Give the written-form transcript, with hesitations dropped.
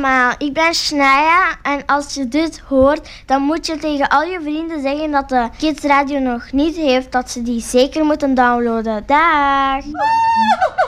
allemaal, ik ben Shania en als je dit hoort, dan moet je tegen al je vrienden zeggen dat de Kids Radio nog niet heeft, dat ze die zeker moeten downloaden. Dag!